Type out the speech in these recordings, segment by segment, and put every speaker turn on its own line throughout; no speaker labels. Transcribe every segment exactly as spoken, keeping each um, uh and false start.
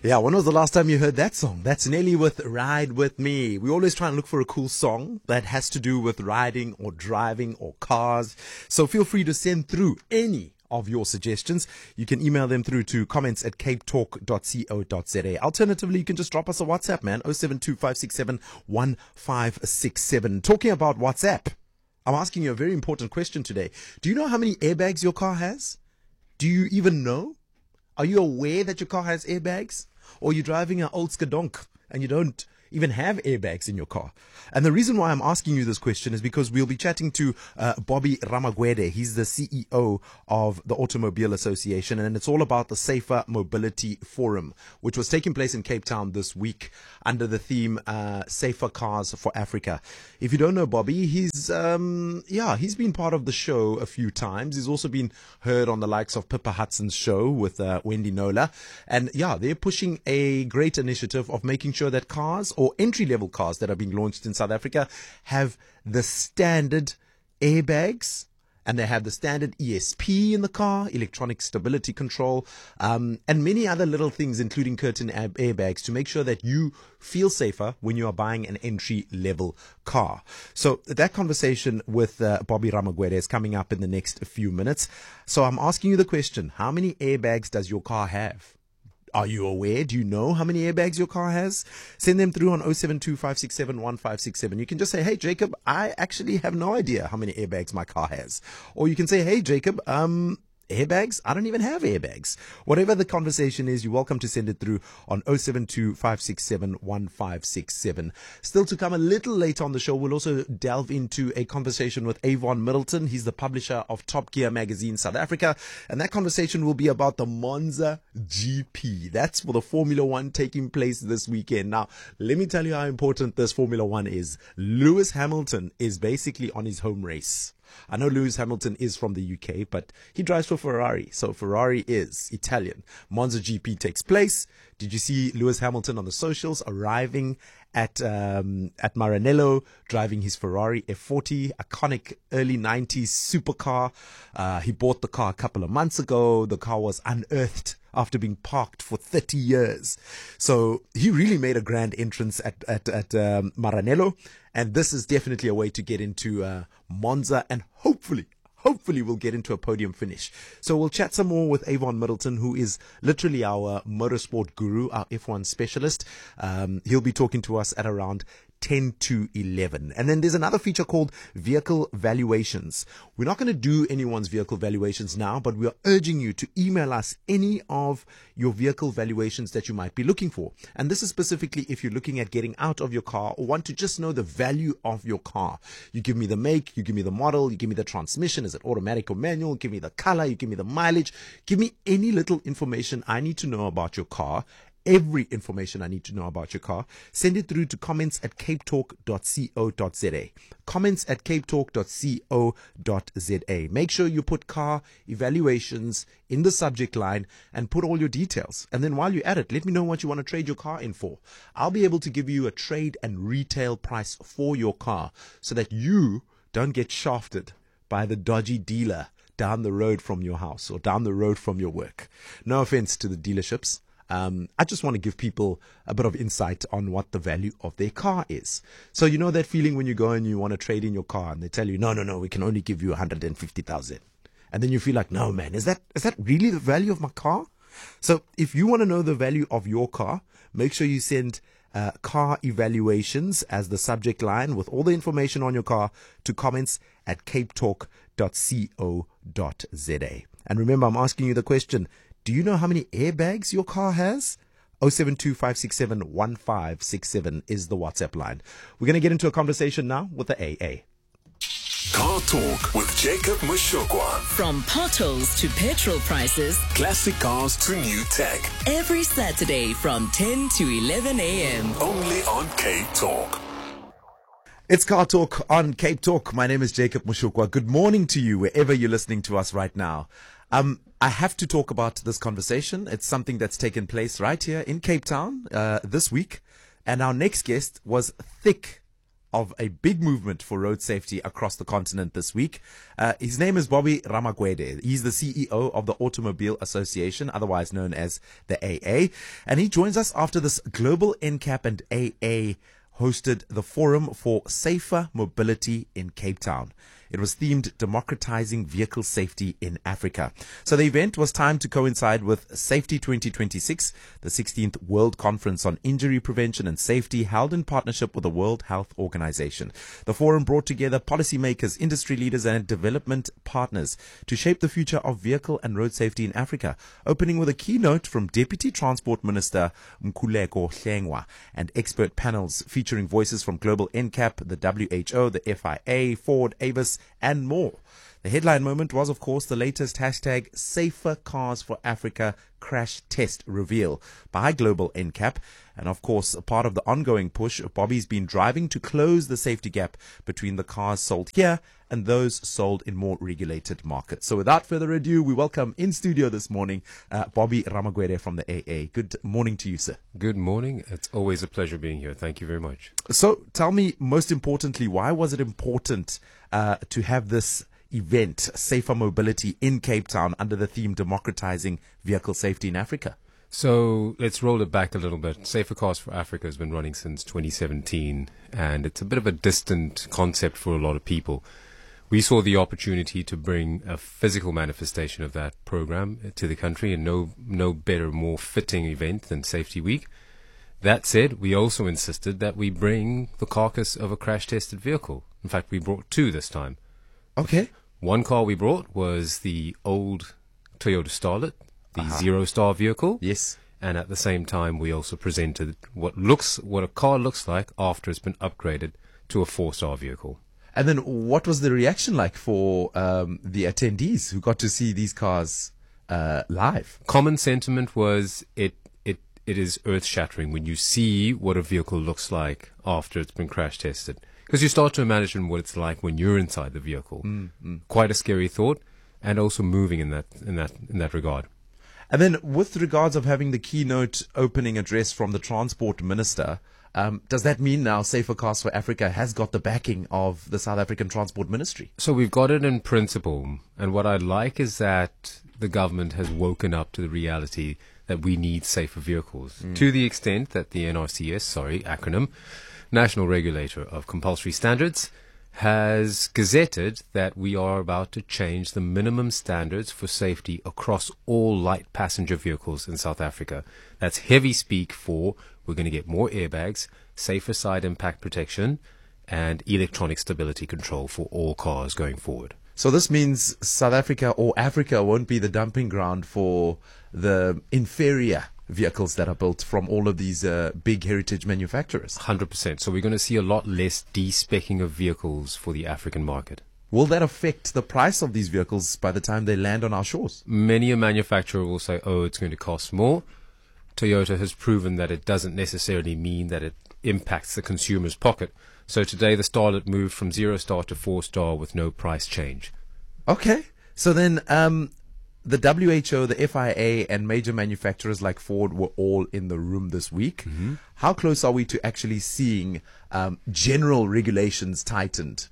Yeah, when was the last time you heard that song? That's Nelly with Ride With Me. We always try and look for a cool song that has to do with riding or driving or cars. So feel free to send through any of your suggestions. You can email them through to comments at cape talk dot co dot za. Alternatively, you can just drop us a WhatsApp, man, oh seven two five six seven one five six seven. Talking about WhatsApp, I'm asking you a very important question today. Do you know how many airbags your car has? Do you even know? Are you aware that your car has airbags? Or you're driving an old skadonk and you don't even have airbags in your car? And the reason why I'm asking you this question is because we'll be chatting to uh, Bobby Ramagwede. He's the C E O of the Automobile Association, and it's all about the Safer Mobility Forum, which was taking place in Cape Town this week under the theme uh, Safer Cars for Africa. If you don't know Bobby, he's um, yeah, he's been part of the show a few times. He's also been heard on the likes of Pippa Hudson's show with uh, Wendy Nola. And yeah, they're pushing a great initiative of making sure that cars or entry-level cars that are being launched in South Africa have the standard airbags, and they have the standard E S P in the car, electronic stability control, um, and many other little things, including curtain airbags, to make sure that you feel safer when you are buying an entry-level car. So that conversation with uh, Bobby Ramagwede is coming up in the next few minutes. So I'm asking you the question, how many airbags does your car have? Are you aware? Do you know how many airbags your car has? Send them through on oh seven two five six seven one five six seven. You can just say, hey, Jacob, I actually have no idea how many airbags my car has. Or you can say, hey, Jacob, um, airbags? I don't even have airbags. Whatever the conversation is, you're welcome to send it through on oh seven two five six seven one five six seven. Still to come a little later on the show, we'll also delve into a conversation with Avon Middleton. He's the publisher of Top Gear Magazine South Africa. And that conversation will be about the Monza G P. That's for the Formula One taking place this weekend. Now, let me tell you how important this Formula One is. Lewis Hamilton is basically on his home race. I know Lewis Hamilton is from the U K, but he drives for Ferrari. So Ferrari is Italian. Monza G P takes place. Did you see Lewis Hamilton on the socials arriving at um, at Maranello, driving his Ferrari F forty, iconic early nineties supercar? Uh, he bought the car a couple of months ago. The car was unearthed after being parked for thirty years. So he really made a grand entrance at, at, at um, Maranello. And this is definitely a way to get into uh, Monza, and hopefully, hopefully we'll get into a podium finish. So we'll chat some more with Avon Middleton, who is literally our motorsport guru, our F one specialist. Um, he'll be talking to us at around ten to eleven. And then there's another feature called vehicle valuations. We're not going to do anyone's vehicle valuations now, but we are urging you to email us any of your vehicle valuations that you might be looking for. And this is specifically if you're looking at getting out of your car or want to just know the value of your car. You give me the make, you give me the model, you give me the transmission, is it automatic or manual, give me the color, you give me the mileage, give me any little information I need to know about your car. Every information I need to know about your car. Send it through to comments at cape talk dot co dot za. Comments at cape talk dot co dot za. Make sure you put car evaluations in the subject line and put all your details. And then while you're at it, let me know what you want to trade your car in for. I'll be able to give you a trade and retail price for your car so that you don't get shafted by the dodgy dealer down the road from your house or down the road from your work. No offense to the dealerships. Um, I just want to give people a bit of insight on what the value of their car is. So you know that feeling when you go and you want to trade in your car and they tell you, no, no, no, we can only give you one hundred fifty thousand. And then you feel like, no, man, is that is that really the value of my car? So if you want to know the value of your car, make sure you send uh, car evaluations as the subject line with all the information on your car to comments at cape talk dot co dot za. And remember, I'm asking you the question, do you know how many airbags your car has? oh seven two five six seven one five six seven is the WhatsApp line. We're going to get into a conversation now with the A A.
Car Talk with Jacob Mashokwa.
From potholes to petrol prices,
classic cars to new tech.
Every Saturday from ten to eleven a.m.
Only on Cape Talk.
It's Car Talk on Cape Talk. My name is Jacob Mashokwa. Good morning to you wherever you're listening to us right now. Um, I have to talk about this conversation. It's something that's taken place right here in Cape Town uh, this week. And our next guest was thick of a big movement for road safety across the continent this week. Uh, his name is Bobby Ramagwede. He's the C E O of the Automobile Association, otherwise known as the A A. And he joins us after this global N C A P and A A hosted the Forum for Safer Mobility in Cape Town. It was themed Democratizing Vehicle Safety in Africa. So the event was timed to coincide with Safety twenty twenty-six, the sixteenth World Conference on Injury Prevention and Safety, held in partnership with the World Health Organization. The forum brought together policymakers, industry leaders, and development partners to shape the future of vehicle and road safety in Africa, opening with a keynote from Deputy Transport Minister Mkhuleko Hlengwa and expert panels featuring voices from Global N C A P, the W H O, the F I A, Ford, Avis, and more. The headline moment was, of course, the latest hashtag Safer Cars for Africa crash test reveal by Global N C A P. And of course, a part of the ongoing push, Bobby's been driving to close the safety gap between the cars sold here and those sold in more regulated markets. So without further ado, we welcome in studio this morning, uh, Bobby Ramagwede from the A A. Good morning to you, sir.
Good morning. It's always a pleasure being here. Thank you very much.
So tell me, most importantly, why was it important uh, to have this event, Safer Mobility in Cape Town, under the theme Democratizing Vehicle Safety in Africa?
So let's roll it back a little bit. Safer Cars for Africa has been running since twenty seventeen, and it's a bit of a distant concept for a lot of people. We saw the opportunity to bring a physical manifestation of that program to the country, and no, no better, more fitting event than Safety Week. That said, we also insisted that we bring the carcass of a crash-tested vehicle. In fact, we brought two this time.
Okay.
One car we brought was the old Toyota Starlet, the
Uh-huh.
zero-star vehicle.
Yes.
And at the same time, we also presented what looks, what a car looks like after it's been upgraded to a four-star vehicle.
And then what was the reaction like for um, the attendees who got to see these cars uh, live?
Common sentiment was it, it, it is earth-shattering when you see what a vehicle looks like after it's been crash-tested. Because you start to imagine what it's like when you're inside the vehicle.
Mm, mm.
Quite a scary thought, and also moving in that, in that, in that regard.
And then with regards of having the keynote opening address from the Transport Minister, um, does that mean now Safer Cars for Africa has got the backing of the South African Transport Ministry?
So we've got it in principle, and what I like is that the government has woken up to the reality that we need safer vehicles, mm. to the extent that the N R C S, sorry, acronym, National Regulator of Compulsory Standards, has gazetted that we are about to change the minimum standards for safety across all light passenger vehicles in South Africa. That's heavy speak for we're going to get more airbags, safer side impact protection, and electronic stability control for all cars going forward.
So this means South Africa or Africa won't be the dumping ground for the inferior vehicles that are built from all of these uh, big heritage manufacturers.
one hundred percent. So we're going to see a lot less de-speccing of vehicles for the African market.
Will that affect the price of these vehicles by the time they land on our shores?
Many a manufacturer will say, oh, it's going to cost more. Toyota has proven that it doesn't necessarily mean that it impacts the consumer's pocket. So today the Starlet moved from zero star to four star with no price change.
Okay. So then um, the W H O, the F I A, and major manufacturers like Ford were all in the room this week. Mm-hmm. How close are we to actually seeing um, general regulations tightened?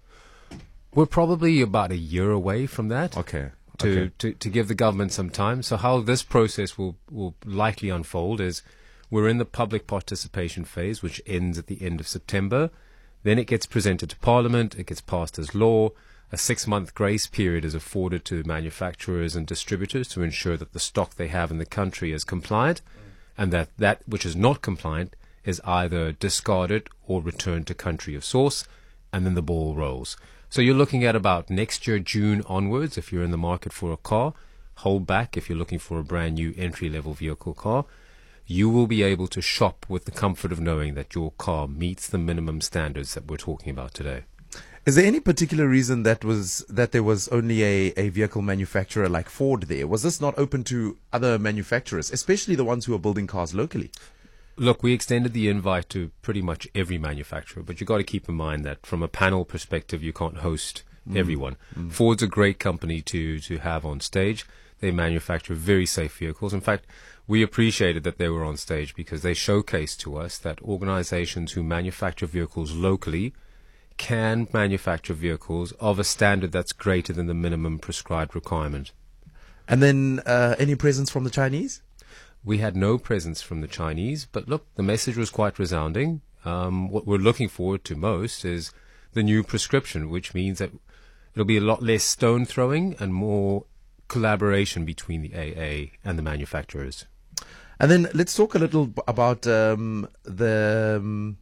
We're probably about a year away from that.
Okay.
To,
okay.
to, to give the government some time. So how this process will, will likely unfold is we're in the public participation phase, which ends at the end of September. Then it gets presented to Parliament. It gets passed as law. A six-month grace period is afforded to manufacturers and distributors to ensure that the stock they have in the country is compliant, and that that which is not compliant is either discarded or returned to country of source, and then the ball rolls. So you're looking at about next year, June onwards, if you're in the market for a car. Hold back if you're looking for a brand new entry-level vehicle car. You will be able to shop with the comfort of knowing that your car meets the minimum standards that we're talking about today.
Is there any particular reason that was that there was only a, a vehicle manufacturer like Ford there? Was this not open to other manufacturers, especially the ones who are building cars locally?
Look, we extended the invite to pretty much every manufacturer, but you've got to keep in mind that from a panel perspective, you can't host mm. everyone. Mm. Ford's a great company to, to have on stage. They manufacture very safe vehicles. In fact, we appreciated that they were on stage because they showcased to us that organizations who manufacture vehicles locally can manufacture vehicles of a standard that's greater than the minimum prescribed requirement.
And then uh, any presence from the Chinese?
We had no presence from the Chinese, but look, the message was quite resounding. Um, what we're looking forward to most is the new prescription, which means that it'll be a lot less stone throwing and more collaboration between the A A and the manufacturers.
And then let's talk a little b- about um, the um,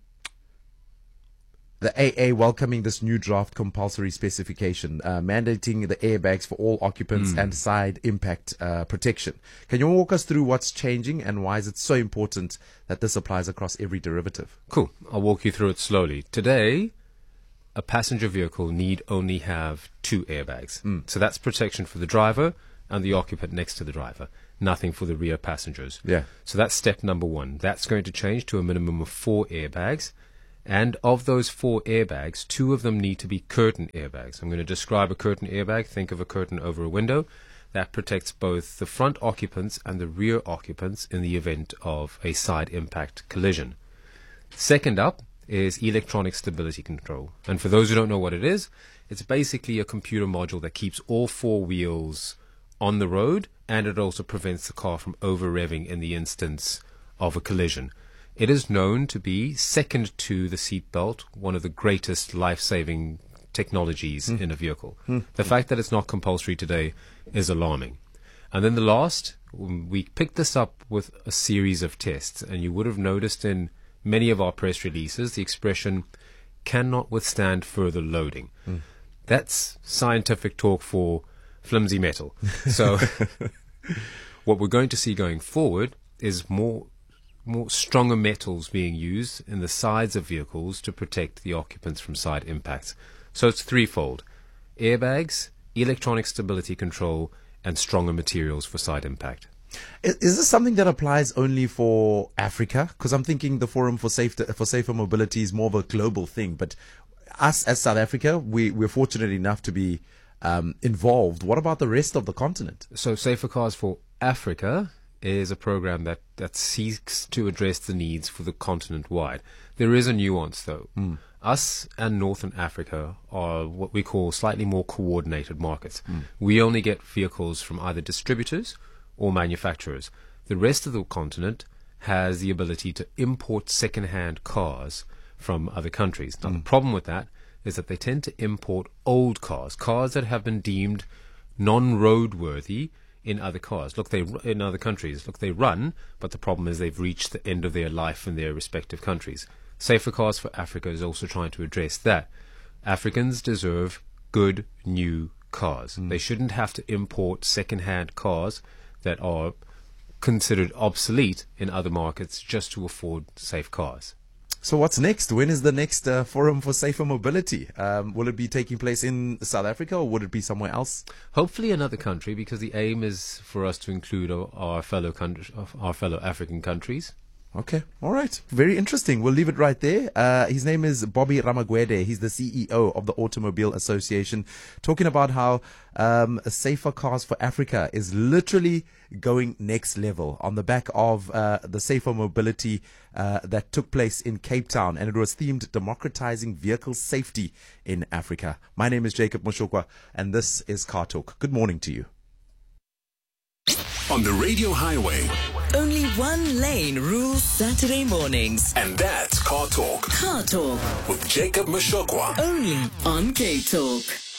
the A A welcoming this new draft compulsory specification, uh, mandating the airbags for all occupants mm. and side impact uh, protection. Can you walk us through what's changing and why is it so important that this applies across every derivative?
Cool. I'll walk you through it slowly. Today, a passenger vehicle need only have two airbags. Mm. So that's protection for the driver and the occupant next to the driver. Nothing for the rear passengers.
Yeah.
So that's step number one. That's going to change to a minimum of four airbags. And of those four airbags, two of them need to be curtain airbags. I'm going to describe a curtain airbag. Think of a curtain over a window. That protects both the front occupants and the rear occupants in the event of a side impact collision. Second up is electronic stability control. And for those who don't know what it is, it's basically a computer module that keeps all four wheels on the road, and it also prevents the car from over-revving in the instance of a collision. It is known to be, second to the seatbelt, one of the greatest life-saving technologies mm. in a vehicle. Mm. The fact that it's not compulsory today is alarming. And then the last, we picked this up with a series of tests, and you would have noticed in many of our press releases the expression cannot withstand further loading. Mm. That's scientific talk for flimsy metal. So what we're going to see going forward is more more stronger metals being used in the sides of vehicles to protect the occupants from side impacts. So it's threefold: airbags, electronic stability control, and stronger materials for side impact.
Is, is this something that applies only for Africa? Because I'm thinking the Forum for Safe for Safer Mobility is more of a global thing, but us as South Africa, we, we're fortunate enough to be um, involved. What about the rest of the continent?
So Safer Cars for Africa is a program that, that seeks to address the needs for the continent wide. There is a nuance, though. Mm. Us and Northern Africa are what we call slightly more coordinated markets. Mm. We only get vehicles from either distributors or manufacturers. The rest of the continent has the ability to import second-hand cars from other countries. Now, mm. the problem with that is that they tend to import old cars, cars that have been deemed non-roadworthy in other cars. Look, they in other countries. Look, they run, but the problem is they've reached the end of their life in their respective countries. Safer Cars for Africa is also trying to address that. Africans deserve good new cars. Mm. They shouldn't have to import second-hand cars that are considered obsolete in other markets just to afford safe cars.
So what's next? When is the next uh, Forum for Safer Mobility? Um, will it be taking place in South Africa or would it be somewhere else?
Hopefully another country, because the aim is for us to include our, our fellow countries, our fellow African countries.
Okay. All right. Very interesting. We'll leave it right there. Uh, his name is Bobby Ramagwede. He's the C E O of the Automobile Association, talking about how um, Safer Cars for Africa is literally going next level on the back of uh, the safer mobility uh, that took place in Cape Town, and it was themed democratizing vehicle safety in Africa. My name is Jacob Moshokwa, and this is Car Talk. Good morning to you.
On the radio highway.
Only one lane rules Saturday mornings.
And that's Car Talk.
Car Talk.
With Jacob Moshokwa.
Only on Cape Talk.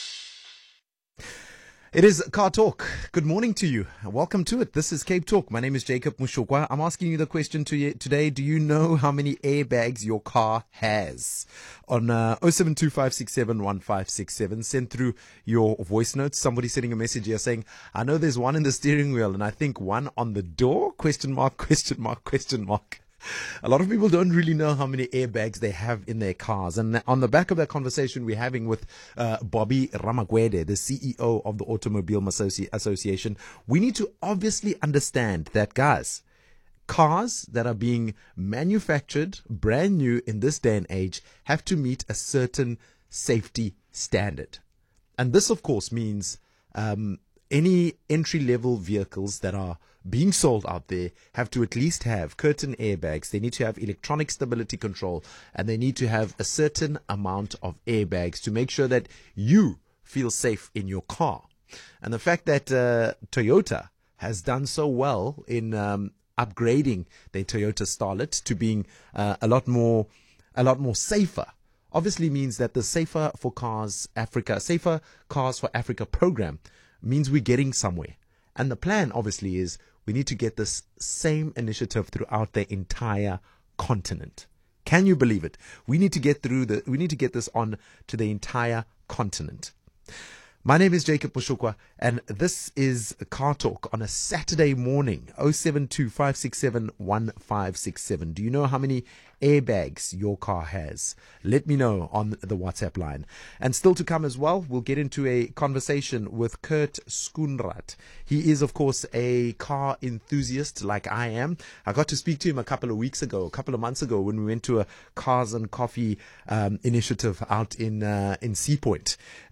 It is Car Talk. Good morning to you. Welcome to it. This is Cape Talk. My name is Jacob Moshokwa. I'm asking you the question to you today. Do you know how many airbags your car has? On uh, oh seven two five six seven one five six seven, send through your voice notes. Somebody sending a message here saying, I know there's one in the steering wheel and I think one on the door? Question mark, question mark, question mark. A lot of people don't really know how many airbags they have in their cars. And on the back of that conversation we're having with uh, Bobby Ramagwede, the C E O of the Automobile Associ- Association, we need to obviously understand that, guys, cars that are being manufactured brand new in this day and age have to meet a certain safety standard. And this, of course, means um, any entry-level vehicles that are being sold out there have to at least have curtain airbags. They need to have electronic stability control, and they need to have a certain amount of airbags to make sure that you feel safe in your car. And the fact that uh, Toyota has done so well in um, upgrading their Toyota Starlet to being uh, a lot more, a lot more safer, obviously means that the Safer for Cars Africa, Safer Cars for Africa program means we're getting somewhere. And the plan obviously is we need to get this same initiative throughout the entire continent. Can you believe it? We need to get through the, we need to get this on to the entire continent. My name is Jacob Mushukwa, and this is Car Talk on a Saturday morning. oh seven two, five six seven, one five six seven. Do you know how many airbags your car has? Let me know on the WhatsApp line. And still to come as well, we'll get into a conversation with Kurt Schoenrath. He is, of course, a car enthusiast like I am. I got to speak to him a couple of weeks ago, a couple of months ago, when we went to a Cars and Coffee um, initiative out in uh, in Sea Point.